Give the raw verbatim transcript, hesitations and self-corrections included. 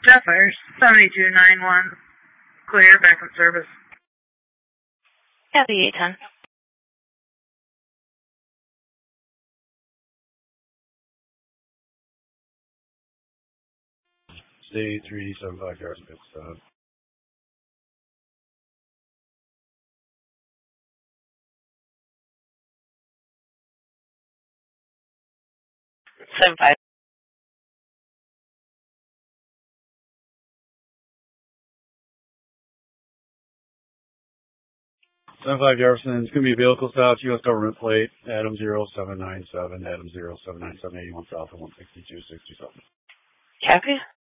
Sapphire, seventy-two nine one, clear, backup service. Copy, eight ten. Stay three seven five yards pit stop. Seven five. Seven five Jefferson. It's going to be vehicle south, U S government plate, Adam zero seven nine seven, Adam zero seven nine seven, eighty one south, and one sixty two sixty seven. Copy.